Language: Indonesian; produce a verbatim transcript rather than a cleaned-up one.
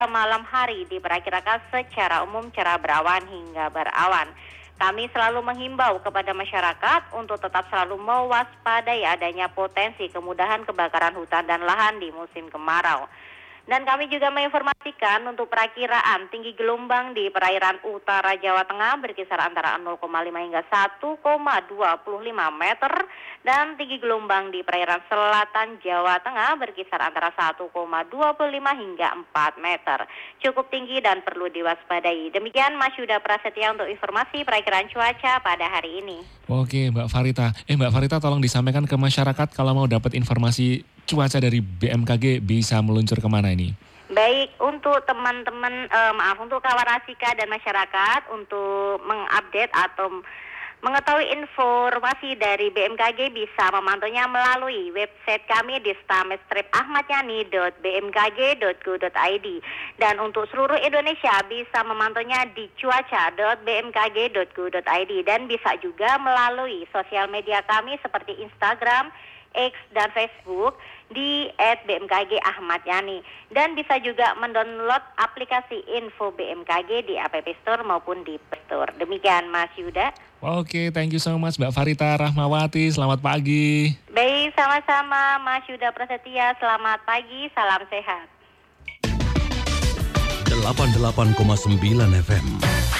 malam hari diperkirakan secara umum cerah berawan hingga berawan. Kami selalu menghimbau kepada masyarakat untuk tetap selalu mewaspadai adanya potensi kemudahan kebakaran hutan dan lahan di musim kemarau. Dan kami juga menginformasikan untuk perakiraan tinggi gelombang di perairan utara Jawa Tengah berkisar antara nol koma lima hingga satu koma dua lima meter dan tinggi gelombang di perairan selatan Jawa Tengah berkisar antara satu koma dua lima hingga empat meter. Cukup tinggi dan perlu diwaspadai. Demikian Mas Yuda Prasetya untuk informasi perakiraan cuaca pada hari ini. Oke Mbak Farita, eh Mbak Farita tolong disampaikan ke masyarakat kalau mau dapat informasi cuaca dari B M K G bisa meluncur kemana ini? Baik, untuk teman-teman, eh, maaf, untuk kawan Rasika dan masyarakat untuk mengupdate atau mengetahui informasi dari B M K G bisa memantaunya melalui website kami di stamestrip ahmadyani dot b m k g dot go dot i d dan untuk seluruh Indonesia bisa memantaunya di cuaca dot b m k g dot go dot i d dan bisa juga melalui sosial media kami seperti Instagram, X dan Facebook di et b m k g ahmad yani dan bisa juga mendownload aplikasi info B M K G di App Store maupun di Play Store. Demikian Mas Yuda. Oke, thank you so much Mbak Farita Rahmawati. Selamat pagi. Baik, sama-sama Mas Yuda Prasetya. Selamat pagi, salam sehat. delapan puluh delapan koma sembilan F M